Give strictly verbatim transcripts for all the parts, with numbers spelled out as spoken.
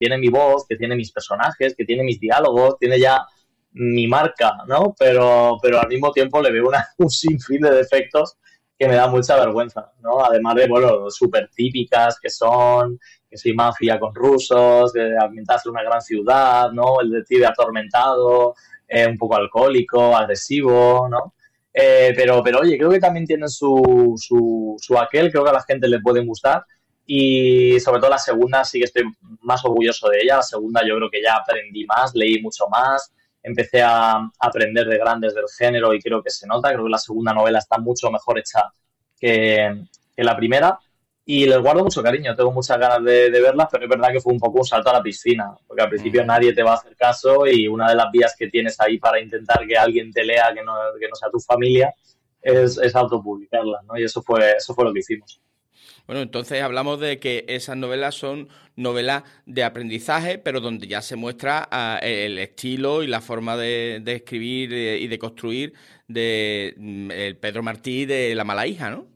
tiene mi voz, que tiene mis personajes, que tiene mis diálogos, tiene ya mi marca, ¿no? Pero, pero al mismo tiempo le veo una, un sinfín de defectos que me da mucha vergüenza, ¿no? Además de, bueno, súper típicas que son, que soy mafia con rusos, de ambientarse en una gran ciudad, ¿no? El detective atormentado, eh, un poco alcohólico, agresivo, ¿no? Eh, pero, pero oye, creo que también tienen su, su, su aquel, creo que a la gente le pueden gustar y sobre todo la segunda sí que estoy más orgulloso de ella. La segunda yo creo que ya aprendí más, leí mucho más, empecé a aprender de grandes del género y creo que se nota, creo que la segunda novela está mucho mejor hecha que, que la primera y les guardo mucho cariño, tengo muchas ganas de, de verlas, pero es verdad que fue un poco un salto a la piscina, porque al principio Uh-huh. nadie te va a hacer caso y una de las vías que tienes ahí para intentar que alguien te lea, que no, que no sea tu familia, es, es autopublicarlas, ¿no? Y eso fue, eso fue lo que hicimos. Bueno, entonces hablamos de que esas novelas son novelas de aprendizaje, pero donde ya se muestra ah, el estilo y la forma de, de escribir eh, y de construir de mm, el Pedro Martí de La mala hija, ¿no?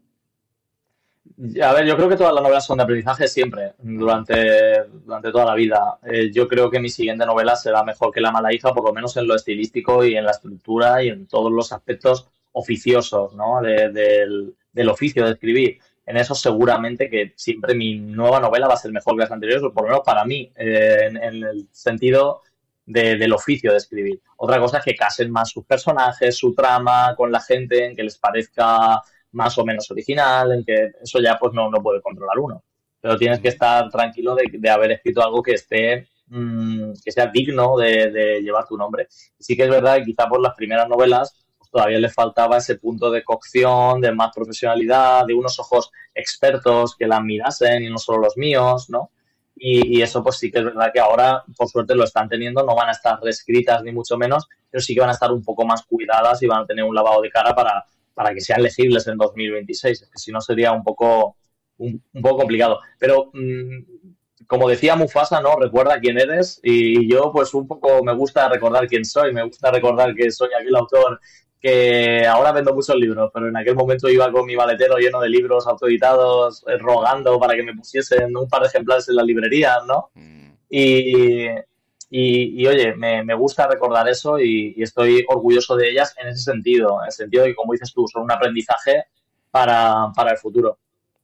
A ver, yo creo que todas las novelas son de aprendizaje siempre, Ajá. durante, durante toda la vida. Eh, yo creo que mi siguiente novela será mejor que La mala hija, por lo menos en lo estilístico y en la estructura y en todos los aspectos oficiosos, ¿no? De- del, del oficio de escribir. En eso seguramente que siempre mi nueva novela va a ser mejor que las anteriores, o por lo menos para mí, eh, en, en el sentido de- del oficio de escribir. Otra cosa es que casen más sus personajes, su trama con la gente, en que les parezca más o menos original, en que eso ya pues no, no puede controlar uno. Pero tienes que Ujú. estar tranquilo de, de haber escrito algo que esté, mmm, que sea digno de, de llevar tu nombre. Sí que es verdad que quizá por las primeras novelas pues, todavía le faltaba ese punto de cocción, de más profesionalidad, de unos ojos expertos que la mirasen y no solo los míos, ¿no? Y, y eso pues sí que es verdad que ahora, por suerte, lo están teniendo, no van a estar reescritas ni mucho menos, pero sí que van a estar un poco más cuidadas y van a tener un lavado de cara para, para que sean legibles en dos mil veintiséis, es que si no sería un poco, un, un poco complicado. Pero, mmm, como decía Mufasa, ¿no? Recuerda quién eres y yo pues un poco me gusta recordar quién soy, me gusta recordar que soy aquel autor que ahora vendo muchos libros, pero en aquel momento iba con mi maletero lleno de libros autoeditados, eh, rogando para que me pusiesen un par de ejemplares en las librerías, ¿no? Mm. Y, y, y, oye, me, me gusta recordar eso y, y estoy orgulloso de ellas en ese sentido, en el sentido de que, como dices tú, son un aprendizaje para, para el futuro.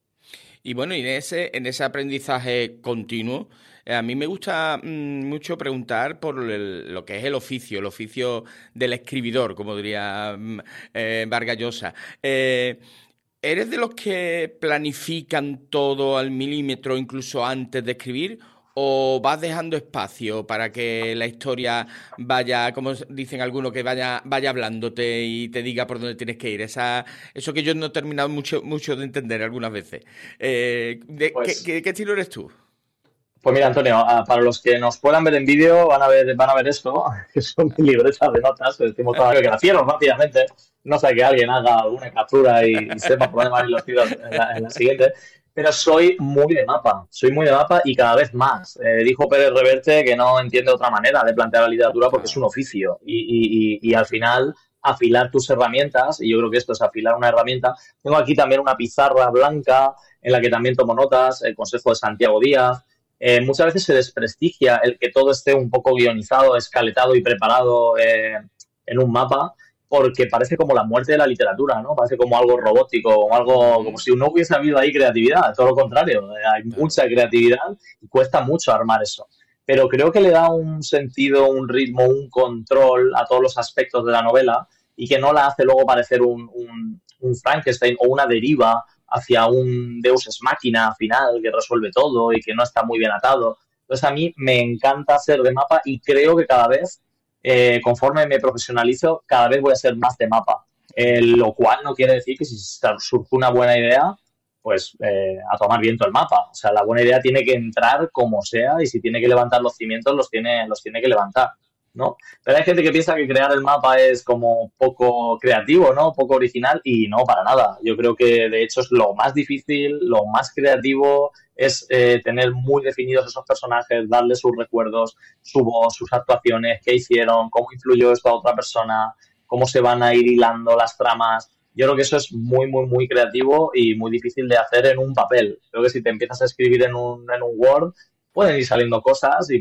Y bueno, y en ese, en ese aprendizaje continuo, eh, a mí me gusta mm, mucho preguntar por el- lo que es el oficio, el oficio del escribidor, como diría mm, eh, Vargas Llosa. Eh, ¿Eres de los que planifican todo al milímetro incluso antes de escribir? ¿O vas dejando espacio para que la historia vaya, como dicen algunos, que vaya, vaya hablándote y te diga por dónde tienes que ir? Esa, eso que yo no he terminado mucho, mucho de entender algunas veces. Eh, ¿de, qué, Pues qué- qué estilo eres tú? Pues mira, Antonio, ah, para los que nos puedan ver en vídeo, van a ver, van a ver esto, que son mis libretas de notas, que decimos cada vez que la cierro rápidamente, no sé que alguien haga alguna captura y, y sepa por dónde van a ir los tiros en la, en la siguiente, pero soy muy de mapa, soy muy de mapa y cada vez más. Eh, dijo Pérez Reverte que no entiende otra manera de plantear la literatura porque es Claro. un oficio y, y, y, y al final afilar tus herramientas, y yo creo que esto es afilar una herramienta. Tengo aquí también una pizarra blanca en la que también tomo notas, el consejo de Santiago Díaz. Eh, muchas veces se desprestigia el que todo esté un poco guionizado, escaletado y preparado eh, en un mapa, porque parece como la muerte de la literatura, ¿no? Parece como algo robótico, como algo, como Ujú. si no hubiese habido ahí creatividad, todo lo contrario, eh, hay Claro. mucha creatividad y cuesta mucho armar eso. Pero creo que le da un sentido, un ritmo, un control a todos los aspectos de la novela y que no la hace luego parecer un, un, un Frankenstein o una deriva hacia un Deus ex máquina final que resuelve todo y que no está muy bien atado. Entonces a mí me encanta ser de mapa y creo que cada vez, eh, conforme me profesionalizo, cada vez voy a ser más de mapa. Eh, lo cual no quiere decir que si surge una buena idea, pues eh, a tomar viento el mapa. O sea, la buena idea tiene que entrar como sea y si tiene que levantar los cimientos, los tiene, los tiene que levantar, ¿no? Pero hay gente que piensa que crear el mapa es como poco creativo, ¿no? Poco original y no, para nada. Yo creo que de hecho es lo más difícil, lo más creativo es eh, tener muy definidos esos personajes, darles sus recuerdos, su voz, sus actuaciones, qué hicieron, cómo influyó esto a otra persona, cómo se van a ir hilando las tramas. Yo creo que eso es muy, muy, muy creativo y muy difícil de hacer en un papel. Creo que si te empiezas a escribir en un, en un Word, pueden ir saliendo cosas y